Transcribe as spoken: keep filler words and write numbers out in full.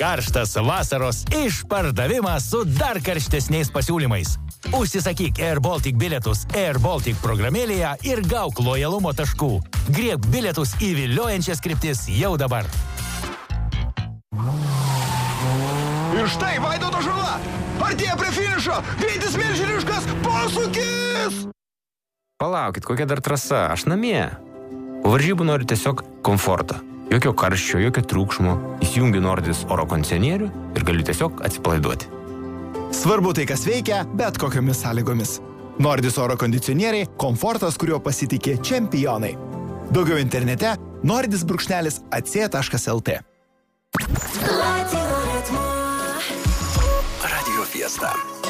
Karštas vasaros išpardavimas su dar karštesniais pasiūlymais. Užsisakyk Air Baltic bilietus Air Baltic programėlėje ir gauk lojalumo taškų. Griebk bilietus į viliojančias kryptis jau dabar. Ir štai Vaidoto žurla. Artėja prie finišo. Greitis milžiniškas. Posūkis. Palaukit, kokia dar trasa. Aš namie. Po varžybų noriu tiesiog komforto. Jokio karščio, jokio triukšmo. Įsijungiu Nordis oro kondicionierių ir galiu tiesiog atsipalaiduoti. Svarbu tai, kas veikia, bet kokiomis sąlygomis. Nordis oro kondicionieriai – komfortas, kuriuo pasitikė čempionai. Daugiau internete nordis brūkšnelis ac taškas lt. Radio Fiesta.